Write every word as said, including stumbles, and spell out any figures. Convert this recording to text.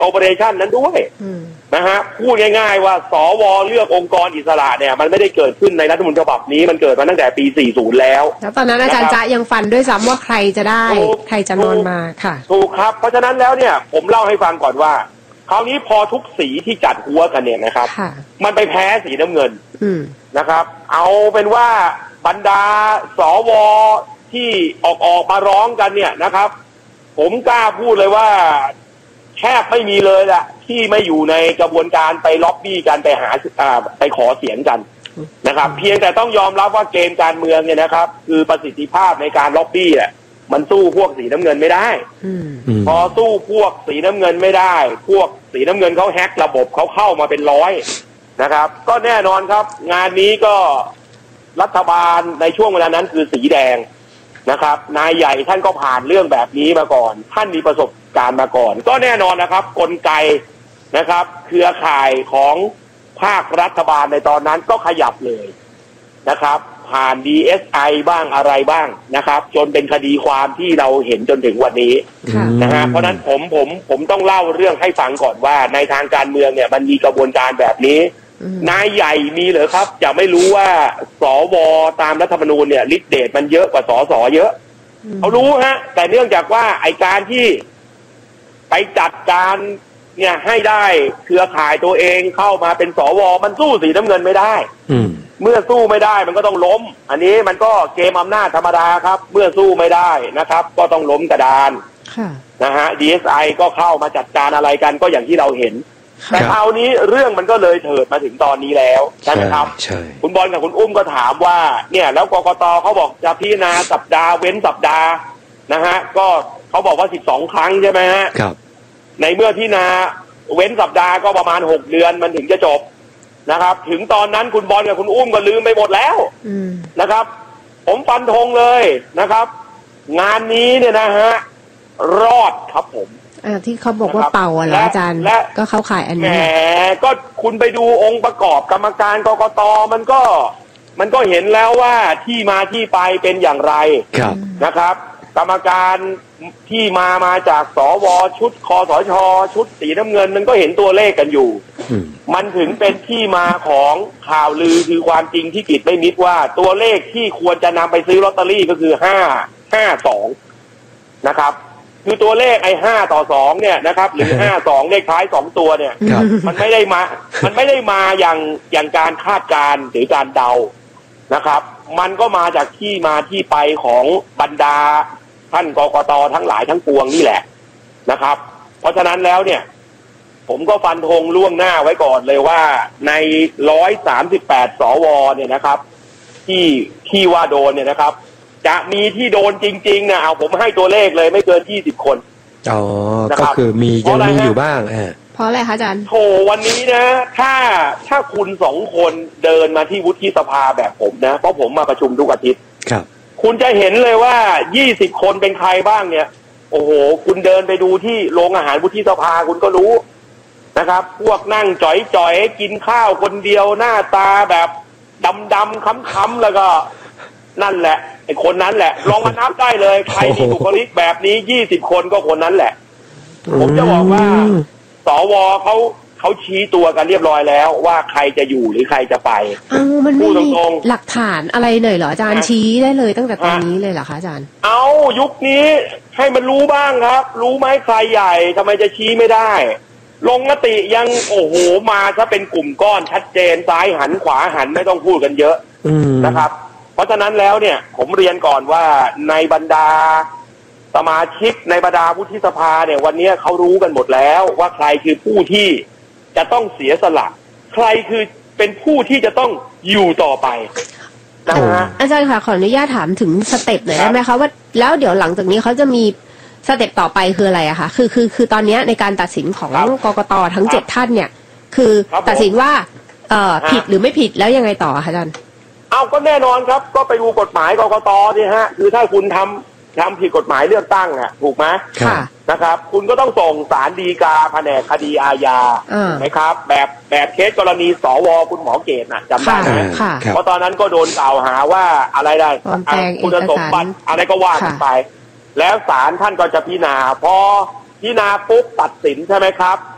โอเปอเรชันนั้นด้วยนะฮะพูดง่ายๆว่าสวเลือกองค์กรอิสระเนี่ยมันไม่ได้เกิดขึ้นในรัฐธรรมนูญฉบับนี้มันเกิดมาตั้งแต่ปีสี่สิบแล้วแล้วตอนนั้นอาจารย์จ๊ะยังฟันด้วยซ้ำว่าใครจะได้ใครจะนอนมาค่ะถูกครับเพราะฉะนั้นแล้วเนี่ยผมเล่าให้ฟังก่อนว่าคราวนี้พอทุกสีที่จัดหัวกันเนี่ยนะครับมันไปแพ้สีน้ำเงินนะครับเอาเป็นว่าบรรดาสวที่ออกออกมาร้องกันเนี่ยนะครับผมกล้าพูดเลยว่าแทบไม่มีเลยแหละที่ไม่อยู่ในกระบวนการไปล็อบบี้กันไปหาอ่าไปขอเสียงกันนะครับเพียงแต่ต้องยอมรับว่าเกมการเมืองเนี่ยนะครับคือประสิทธิภาพในการล็อบบี้อ่ะมันสู้พวกสีน้ำเงินไม่ได้พอสู้พวกสีน้ำเงินไม่ได้พวกสีน้ำเงินเขาแฮกระบบเขาเข้ามาเป็นร้อยนะครับก็แน่นอนครับงานนี้ก็รัฐบาลในช่วงเวลานั้นคือสีแดงนะครับนายใหญ่ท่านก็ผ่านเรื่องแบบนี้มาก่อนท่านมีประสบการณ์มาก่อนก็แน่นอนนะครับกลไกนะครับเครือข่ายของภาครัฐบาลในตอนนั้นก็ขยับเลยนะครับผ่าน ดี เอส ไอ บ้างอะไรบ้างนะครับจนเป็นคดีความที่เราเห็นจนถึงวันนี้นะฮะเพราะนั้นผมผมผมต้องเล่าเรื่องให้ฟังก่อนว่าในทางการเมืองเนี่ยมันมีกระบวนการแบบนี้นายใหญ่มีเหรอครับจะไม่รู้ว่าสวตามรัฐธรรมนูญเนี่ยฤทธิ์เดชมันเยอะกว่าสสเยอะเขารู้ฮะแต่เนื่องจากว่าไอการที่ไปจัดการเนี่ยให้ได้เครือข่ายตัวเองเข้ามาเป็นสวมันสู้สีน้ำเงินไม่ได้เมื่อสู้ไม่ได้มันก็ต้องล้มอันนี้มันก็เกมอำนาจธรรมดาครับเมื่อสู้ไม่ได้นะครับก็ต้องล้มกระดานนะฮะ ดี เอส ไอ ก็เข้ามาจัดการอะไรกันก็อย่างที่เราเห็นแต่คราวนี้เรื่องมันก็เลยเถิดมาถึงตอนนี้แล้วใช่ไหมครับคุณบอลกับคุณอุ้มก็ถามว่าเนี่ยแล้วกกตเขาบอกจะพิจารณาสัปดาห์เว้นสัปดาห์นะฮะก็เขาบอกว่าสิบสองครั้งใช่ไหมฮะในเมื่อพิจารณาเว้นสัปดาห์ก็ประมาณหกเดือนมันถึงจะจบนะครับถึงตอนนั้นคุณบอลกับคุณอุ้มก็ลืมไปหมดแล้วนะครับผมฟันธงเลยนะครับงานนี้เนี่ยนะฮะรอดครับผมอ่าที่เขาบอกว่าเป่าอะเหรออาจารย์ก็เข้าข่ายอันนี้แหมก็คุณไปดูองค์ประกอบกรรมการกกตมันก็มันก็เห็นแล้วว่าที่มาที่ไปเป็นอย่างไรนะครับกรรมการที่มามาจากสวชุดคสชชุดสีน้ำเงินมันก็เห็นตัวเลขกันอยู่มันถึงเป็นที่มาของข่าวลือคือความจริงที่ปิดไม่มิดว่าตัวเลขที่ควรจะนำไปซื้อลอตเตอรี่ก็คือห้าห้าสองนะครับคือตัวเลขไอ้ห้าต่อสองเนี่ยนะครับหรือห้าสองเลขท้ายสองตัวเนี่ยมันไม่ได้มามันไม่ได้มาอย่างอย่างการคาดการณ์หรือการเดานะครับมันก็มาจากที่มาที่ไปของบรรดาท่านกกตทั้งหลายทั้งปวงนี่แหละนะครับเพราะฉะนั้นแล้วเนี่ยผมก็ฟันธงล่วงหน้าไว้ก่อนเลยว่าในร้อยสามสิบแปดสวเนี่ยนะครับที่ที่ว่าโดนเนี่ยนะครับจะมีที่โดนจริงๆนะเอาผมให้ตัวเลขเลยไม่เกินยี่สิบคนอ๋อก็คือมียังมีอยู่บ้างเออเพราะอะไรคะอาจารย์โธ่วันนี้นะถ้าถ้าคุณสองคนเดินมาที่วุฒิสภาแบบผมนะเพราะผมมาประชุมทุกอาทิตย์ครับคุณจะเห็นเลยว่ายี่สิบคนเป็นใครบ้างเนี่ยโอ้โหคุณเดินไปดูที่โรงอาหารวุฒิสภาคุณก็รู้นะครับพวกนั่งจ่อยๆกินข้าวคนเดียวหน้าตาแบบดำๆค้ำๆแล้วก็นั่นแหละไอ้คนนั้นแหละลองมานับได้เลยใครมีบุคลิกแบบนี้ยี่สิบคนก็คนนั้นแหละผมจะบอกว่าสวเขาเขาชี้ตัวกันเรียบร้อยแล้วว่าใครจะอยู่หรือใครจะไปอ้าวมันไม่มีหลักฐานอะไรเลยเหรออาจารย์ชี้ได้เลยตั้งแต่ตอนนี้เลยเหรอคะอาจารย์เอายุคนี้ให้มันรู้บ้างครับรู้ไหมใครใหญ่ทำไมจะชี้ไม่ได้ลงมติยังโอ้โหมาซะเป็นกลุ่มก้อนชัดเจนซ้ายหันขวาหันไม่ต้องพูดกันเยอะนะครับเพราะฉะนั้นแล้วเนี่ยผมเรียนก่อนว่าในบรรดาสมาชิกในบรรดาวุฒิสภาเนี่ยวันนี้เขารู้กันหมดแล้วว่าใครคือผู้ที่จะต้องเสียสละใครคือเป็นผู้ที่จะต้องอยู่ต่อไปนะฮะอาจารย์ค่ะขออนุญาตถามถึงสเต็ปหน่อยได้ไหมคะว่าแล้วเดี๋ยวหลังจากนี้เขาจะมีสเต็ปต่อไปคืออะไรอะคะคือคือคือตอนนี้ในการตัดสินของกกตทั้งเจ็ดท่านเนี่ยคือตัดสินว่าเอ่อผิดหรือไม่ผิดแล้วยังไงต่อคะอาจารย์เอาก็แน่นอนครับก็ไปดูกฎหมายกกตดิฮะคือถ้าคุณทำทำผิดกฎหมายเลือกตั้งอ่ะถูกไหมค่ะนะครับคุณก็ต้องส่งศาลฎีกาแผนกคดีอาญาไหมครับแบบแบบเคสกรณีสวคุณหมอเกตน่ะจำได้ไหมเพราะตอนนั้นก็โดนกล่าวหาว่าอะไรได้คุณสมบัติอะไรก็ว่ากันไปแล้วศาลท่านก็จะพิจารณาพอพิจารณาปุ๊บตัดสินใช่ไหมครับ